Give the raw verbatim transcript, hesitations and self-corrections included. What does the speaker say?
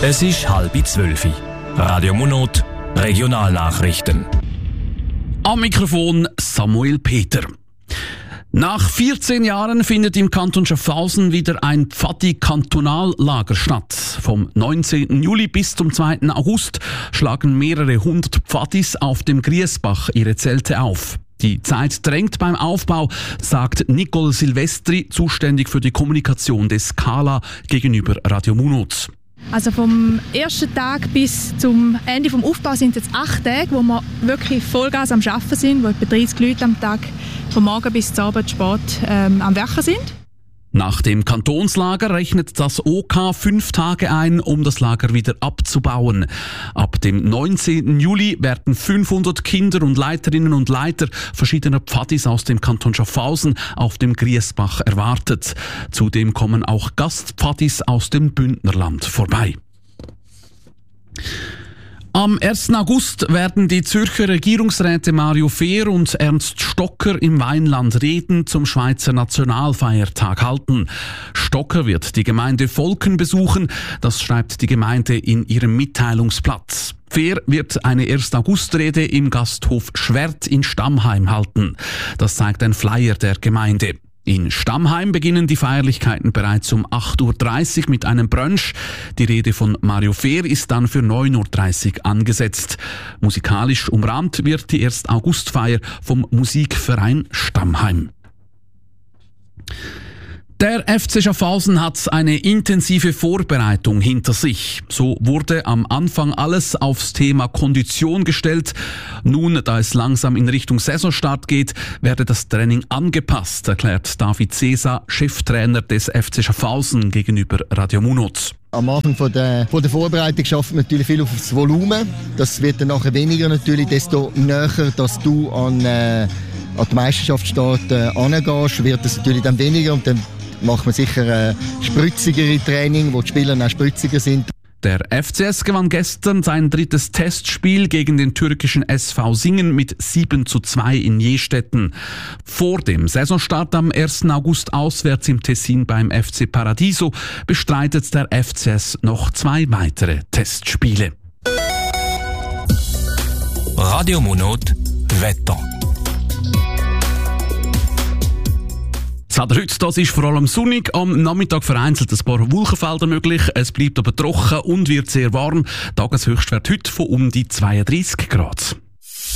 Es ist halb zwölf. Radio Monot, Regionalnachrichten. Am Mikrofon Samuel Peter. Nach vierzehn Jahren findet im Kanton Schaffhausen wieder ein Pfadi-Kantonallager statt. Vom neunzehnten Juli bis zum zweiten August schlagen mehrere hundert Pfadis auf dem Griesbach ihre Zelte auf. Die Zeit drängt beim Aufbau, sagt Nicole Silvestri, zuständig für die Kommunikation des Scala gegenüber Radio Monot. Also vom ersten Tag bis zum Ende des Aufbaus sind es jetzt acht Tage, wo wir wirklich Vollgas am Arbeiten sind, wo etwa dreißig Leute am Tag vom Morgen bis zum Abend spät ähm, am Werken sind. Nach dem Kantonslager rechnet das O K fünf Tage ein, um das Lager wieder abzubauen. Ab dem neunzehnten Juli werden fünfhundert Kinder und Leiterinnen und Leiter verschiedener Pfadis aus dem Kanton Schaffhausen auf dem Griesbach erwartet. Zudem kommen auch Gastpfadis aus dem Bündnerland vorbei. Am ersten August werden die Zürcher Regierungsräte Mario Fehr und Ernst Stocker im Weinland Reden zum Schweizer Nationalfeiertag halten. Stocker wird die Gemeinde Volken besuchen, das schreibt die Gemeinde in ihrem Mitteilungsblatt. Fehr wird eine ersten August-Rede im Gasthof Schwert in Stammheim halten. Das zeigt ein Flyer der Gemeinde. In Stammheim beginnen die Feierlichkeiten bereits um acht Uhr dreißig mit einem Brunch. Die Rede von Mario Fehr ist dann für neun Uhr dreißig angesetzt. Musikalisch umrahmt wird die erste Augustfeier vom Musikverein Stammheim. Der F C Schaffhausen hat eine intensive Vorbereitung hinter sich. So wurde am Anfang alles aufs Thema Kondition gestellt. Nun, da es langsam in Richtung Saisonstart geht, werde das Training angepasst, erklärt David Cesar, Cheftrainer des F C Schaffhausen gegenüber Radio Monot. Am Anfang von der, von der Vorbereitung schafft man natürlich viel auf das Volumen. Das wird dann nachher weniger natürlich, desto näher, dass du an, äh, an die Meisterschaftsstart äh, angehst, wird es natürlich dann weniger und dann macht man sicher äh, spritzigere Training, wo die Spieler auch spritziger sind. Der F C S gewann gestern sein drittes Testspiel gegen den türkischen S V Singen mit sieben zu zwei in Jestetten. Vor dem Saisonstart am ersten August auswärts im Tessin beim F C Paradiso bestreitet der F C S noch zwei weitere Testspiele. Radio Monot, Wetter. Das Wetter heute das ist vor allem sonnig, am Nachmittag vereinzelt ein paar Wolkenfelder möglich, es bleibt aber trocken und wird sehr warm. Tageshöchstwert heute von um die zweiunddreißig Grad.